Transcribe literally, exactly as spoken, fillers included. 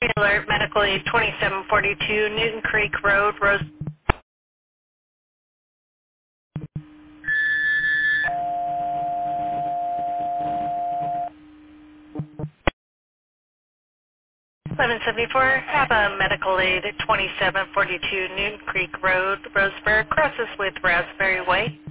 Alert, medical aid twenty-seven forty-two, Newton Creek Road, Rose. eleven seventy-four, have a medical aid at twenty-seven forty-two, Newton Creek Road, Roseburg, crosses with Raspberry Way.